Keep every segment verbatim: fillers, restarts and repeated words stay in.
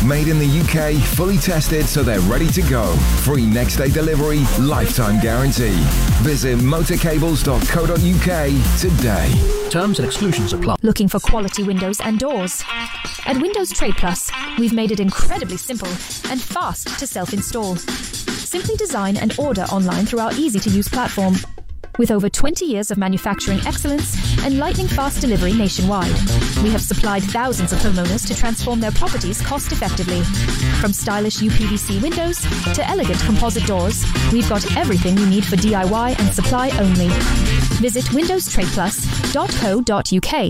Made in the U K, fully tested so they're ready to go. Free next day delivery, lifetime guarantee. Visit motorcables dot co dot U K today. Terms and exclusions apply. Looking for quality windows and doors? At Windows Trade Plus, we've made it incredibly simple and fast to self-install. Simply design and order online through our easy-to-use platform. With over twenty years of manufacturing excellence and lightning-fast delivery nationwide, we have supplied thousands of homeowners to transform their properties cost-effectively. From stylish U P V C windows to elegant composite doors, we've got everything you need for D I Y and supply only. Visit windows trade plus dot co dot U K.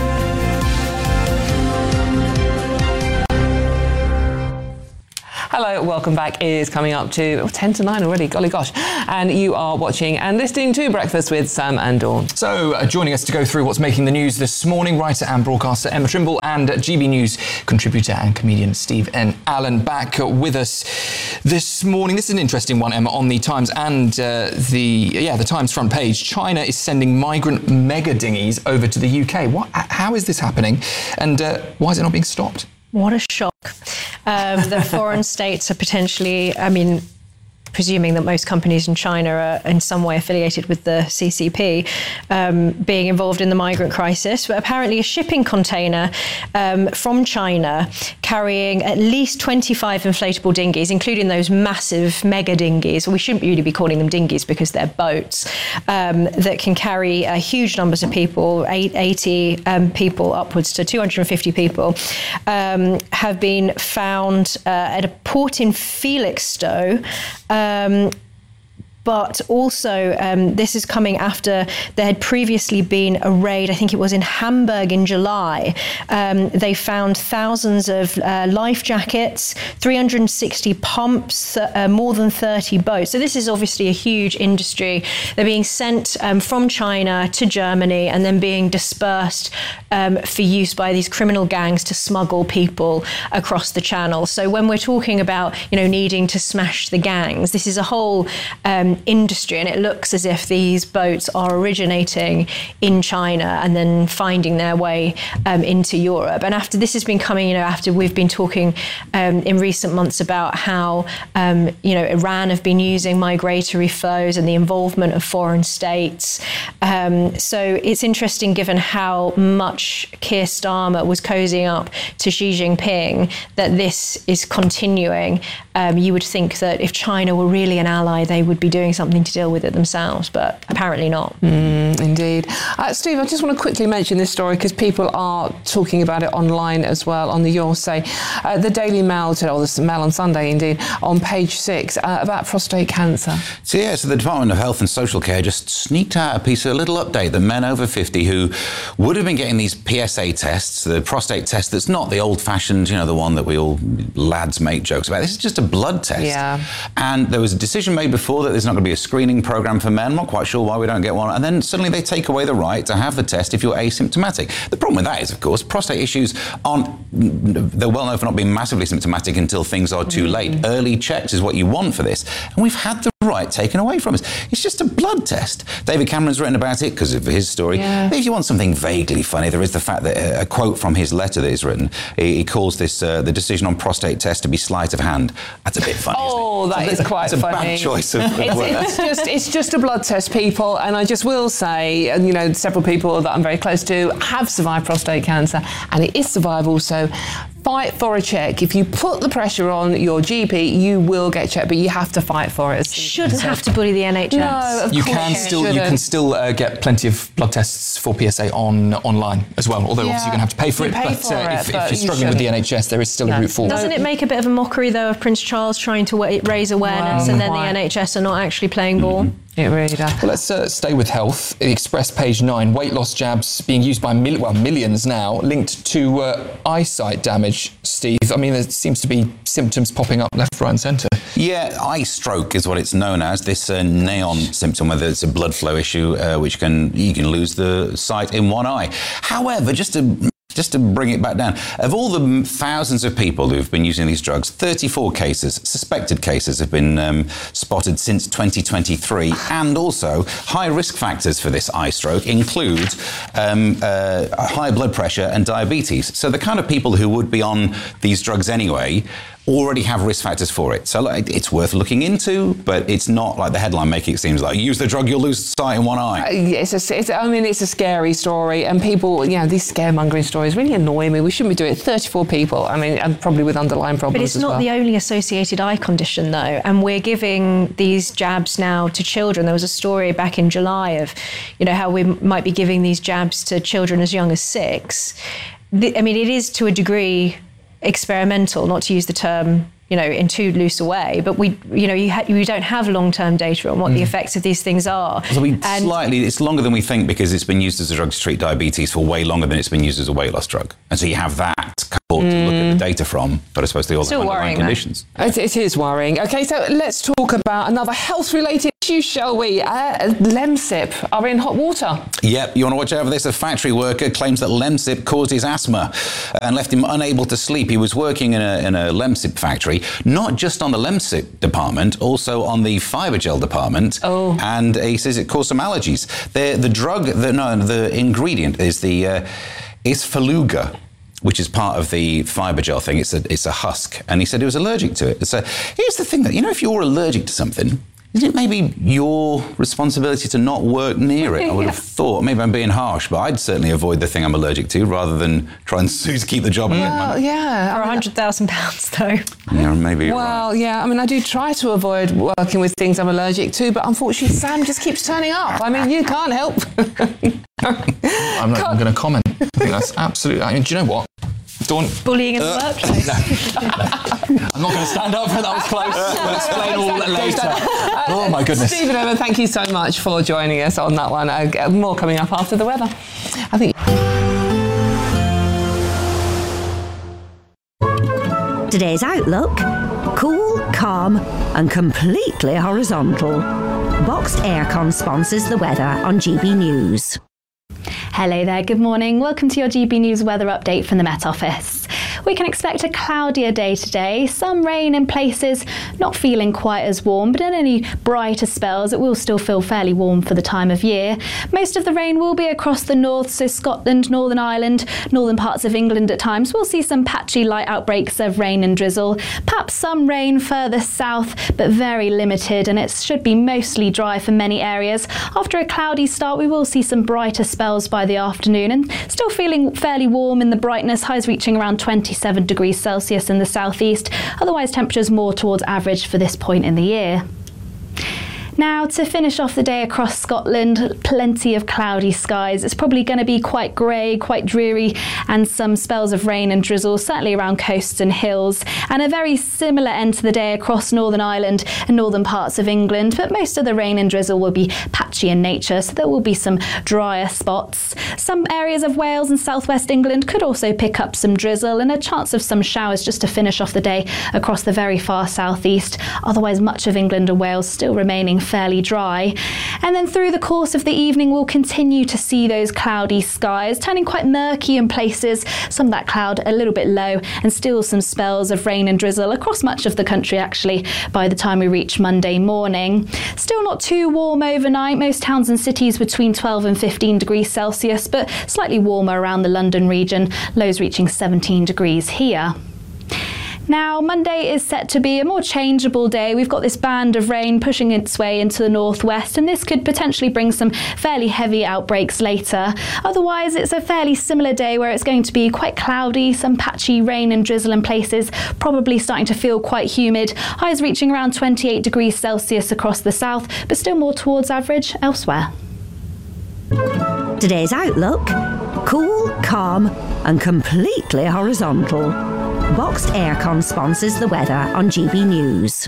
Hello, welcome back. It is coming up to oh, ten to nine already, golly gosh. And you are watching and listening to Breakfast with Sam and Dawn. So, uh, joining us to go through what's making the news this morning, writer and broadcaster Emma Trimble and uh, G B News contributor and comedian Steve N. Allen back uh, with us this morning. This is an interesting one, Emma, on the Times and uh, the yeah the Times front page. China is sending migrant mega dinghies over to the U K. What? How is this happening? And uh, why is it not being stopped? What a shock. Um, the foreign states are potentially, I mean, presuming that most companies in China are in some way affiliated with the C C P, um, being involved in the migrant crisis. But apparently a shipping container um, from China carrying at least twenty-five inflatable dinghies, including those massive mega dinghies. We shouldn't really be calling them dinghies because they're boats, um, that can carry uh, huge numbers of people, eighty um, people upwards to two hundred fifty people, um, have been found uh, at a port in Felixstowe. Um, But also, um, this is coming after there had previously been a raid, I think it was in Hamburg in July. Um, they found thousands of uh, life jackets, three hundred sixty pumps, uh, more than thirty boats. So this is obviously a huge industry. They're being sent um, from China to Germany and then being dispersed um, for use by these criminal gangs to smuggle people across the channel. So when we're talking about, you know, needing to smash the gangs, this is a whole um, industry, and it looks as if these boats are originating in China and then finding their way um, into Europe. And after this has been coming, you know, after we've been talking um, in recent months about how, um, you know, Iran have been using migratory flows and the involvement of foreign states. Um, so it's interesting, given how much Keir Starmer was cozying up to Xi Jinping, that this is continuing. Um, you would think that if China were really an ally, they would be doing something to deal with it themselves, but apparently not. Mm, indeed. Uh, Steve, I just want to quickly mention this story because people are talking about it online as well on the Your Say. Uh, the Daily Mail, today, or the Mail on Sunday indeed, on page six, uh, about prostate cancer. So yeah, so the Department of Health and Social Care just sneaked out a piece of a little update that men over fifty who would have been getting these P S A tests, the prostate test that's not the old-fashioned, you know, the one that we all lads make jokes about. This is just a blood test. Yeah. And there was a decision made before that there's not going to be a screening program for men. I'm not quite sure why we don't get one. And then suddenly they take away the right to have the test if you're asymptomatic. The problem with that is, of course, prostate issues aren't, they're well known for not being massively symptomatic until things are too late. Mm-hmm. Early checks is what you want for this. And we've had the right taken away from us. It's just a blood test. David Cameron's written about it because of his story. Yeah. If you want something vaguely funny, there is the fact that uh, a quote from his letter that he's written, he, he calls this uh, the decision on prostate test to be sleight of hand. That's a bit funny. Oh, isn't it? that is quite it's funny. It's a bad choice of, of it's, words. it's just it's just a blood test, people, and I just will say, and you know, several people that I'm very close to have survived prostate cancer, and it is survivable. So fight for a check. If you put the pressure on your G P, you will get checked, but you have to fight for it. Shouldn't have to bully the N H S. No, of you course can you still shouldn't. you can still uh, get plenty of blood tests for P S A on online as well. Although Yeah. obviously you're going to have to pay for You it. pay but for uh, it, if, but if you're you struggling with the shouldn't. N H S, there is still No. a route forward. Doesn't it make a bit of a mockery, though, of Prince Charles trying to wa- raise awareness, Well, and then quite. the N H S are not actually playing ball? Mm-hmm. It really does. Well, let's uh, stay with health. The Express, page nine, weight loss jabs being used by mil- well, millions now, linked to uh, eyesight damage, Steve. I mean, there seems to be symptoms popping up left, right and centre. Yeah, eye stroke is what it's known as. This uh, neon symptom, whether it's a blood flow issue, uh, which can you can lose the sight in one eye. However, just to just to bring it back down, of all the thousands of people who've been using these drugs, thirty-four cases, suspected cases, have been um, spotted since twenty twenty-three. And also, high risk factors for this eye stroke include um, uh, high blood pressure and diabetes. So the kind of people who would be on these drugs anyway already have risk factors for it. So like, it's worth looking into, but it's not like the headline making it seems like, use the drug, you'll lose sight in one eye. Uh, it's a, it's, I mean, it's a scary story, and people, you know, these scaremongering stories really annoy me. We shouldn't be doing it. thirty-four people, I mean, and probably with underlying problems But it's as not well. the only associated eye condition, though, and we're giving these jabs now to children. There was a story back in July of, you know, how we might be giving these jabs to children as young as six. The, I mean, it is to a degree experimental, not to use the term, you know, in too loose a way, but we, you know, you, ha- you don't have long-term data on what mm. the effects of these things are. So we and slightly, it's longer than we think because it's been used as a drug to treat diabetes for way longer than it's been used as a weight loss drug. And so you have that coupled mm. to look at the data from, but I suppose the other underlying conditions. It, it is worrying. Okay, so let's talk about another health-related issue, shall we? Uh, Lemsip are in hot water. Yep, you want to watch out for this. A factory worker claims that Lemsip caused his asthma and left him unable to sleep. He was working in a, in a Lemsip factory, not just on the Lemsip department, also on the Fibergel department. Oh. And he says it caused some allergies. The, the drug, the, no, the ingredient is the uh, Isfaluga, which is part of the Fibergel thing. It's a, it's a husk. And he said he was allergic to it. So here's the thing that, you know, if you're allergic to something, isn't it maybe your responsibility to not work near it? I would have thought, maybe I'm being harsh, but I'd certainly avoid the thing I'm allergic to rather than try and sue to keep the job. Well, yeah. For one hundred thousand pounds, though. Yeah, maybe. Well, right. yeah, I mean, I do try to avoid working with things I'm allergic to, but unfortunately, Sam just keeps turning up. I mean, you can't help. I'm not even going to comment. I think that's absolutely... I mean, do you know what? Dawn, Bullying in uh, the workplace. I'm not going to stand up for that. Was close. We'll explain all that later. Oh my goodness. Stephen Emma, thank you so much for joining us on that one. Uh, more coming up after the weather. I think. Today's outlook: cool, calm, and completely horizontal. Boxed Aircon sponsors the weather on G B News. Hello there, good morning. Welcome to your G B News weather update from the Met Office. We can expect a cloudier day today, some rain in places, not feeling quite as warm, but in any brighter spells it will still feel fairly warm for the time of year. Most of the rain will be across the north, so Scotland, Northern Ireland, northern parts of England at times. We'll see some patchy light outbreaks of rain and drizzle, perhaps some rain further south, but very limited, and it should be mostly dry for many areas. After a cloudy start, we will see some brighter spells by the afternoon, and still feeling fairly warm in the brightness, highs reaching around twenty-seven degrees Celsius in the southeast. Otherwise, temperatures more towards average for this point in the year. Now, to finish off the day across Scotland, plenty of cloudy skies. It's probably going to be quite grey, quite dreary, and some spells of rain and drizzle, certainly around coasts and hills. And a very similar end to the day across Northern Ireland and northern parts of England, but most of the rain and drizzle will be patchy in nature, so there will be some drier spots. Some areas of Wales and southwest England could also pick up some drizzle, and a chance of some showers just to finish off the day across the very far southeast. Otherwise, much of England and Wales still remaining fairly dry. And then through the course of the evening, we'll continue to see those cloudy skies turning quite murky in places, some of that cloud a little bit low, and still some spells of rain and drizzle across much of the country actually by the time we reach Monday morning. Still not too warm overnight, most towns and cities between twelve and fifteen degrees Celsius, but slightly warmer around the London region, lows reaching seventeen degrees here. Now, Monday is set to be a more changeable day. We've got this band of rain pushing its way into the northwest, and this could potentially bring some fairly heavy outbreaks later. Otherwise, it's a fairly similar day where it's going to be quite cloudy, some patchy rain and drizzle in places, probably starting to feel quite humid. Highs reaching around twenty-eight degrees Celsius across the south, but still more towards average elsewhere. Today's outlook: cool, calm, and completely horizontal. Boxed Aircon sponsors the weather on G B News.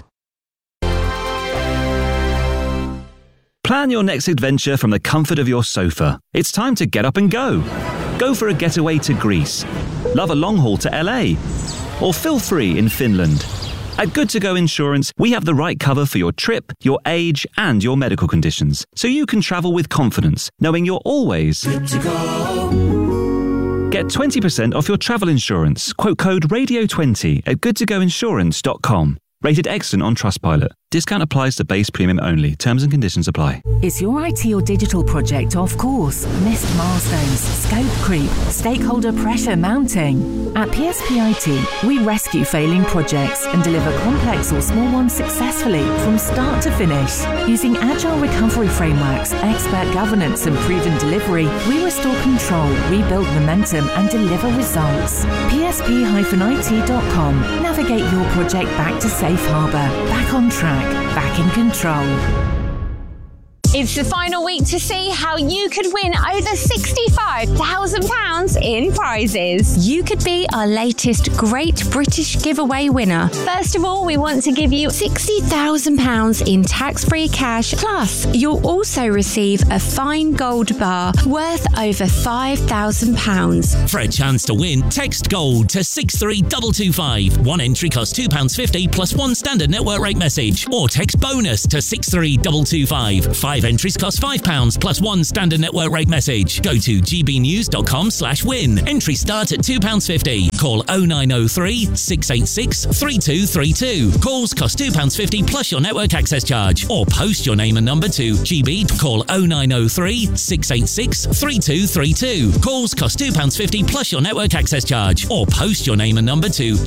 Plan your next adventure from the comfort of your sofa. It's time to get up and go. Go for a getaway to Greece. Love a long haul to L A. Or feel free in Finland. At Good To Go Insurance, we have the right cover for your trip, your age, and your medical conditions, so you can travel with confidence, knowing you're always good to go. Get twenty percent off your travel insurance. Quote code radio twenty at good to go insurance dot com. Rated excellent on Trustpilot. Discount applies to base premium only. Terms and conditions apply. Is your I T or digital project off course? Missed milestones? Scope creep? Stakeholder pressure mounting? At P S P I T, we rescue failing projects and deliver complex or small ones successfully from start to finish. Using agile recovery frameworks, expert governance and proven delivery, we restore control, rebuild momentum and deliver results. P S P I T dot com. Navigate your project back to safe harbour, back on track, back in control. It's the final week to see how you could win over sixty-five thousand pounds in prizes. You could be our latest Great British Giveaway winner. First of all, we want to give you sixty thousand pounds in tax-free cash. Plus, you'll also receive a fine gold bar worth over five thousand pounds. For a chance to win, text GOLD to six three two two five. One entry costs two pounds fifty plus one standard network rate message. Or text BONUS to six three two two five. Five entries cost five pounds plus one standard network rate message. Go to gbnews.com slash win. Entries start at two pounds fifty. Call oh nine oh three, six eight six, three two three two. Calls cost two pounds fifty plus your network access charge. Or post your name and number to G B. Call oh nine oh three, six eight six, three two three two. Calls cost two pounds fifty plus your network access charge. Or post your name and number to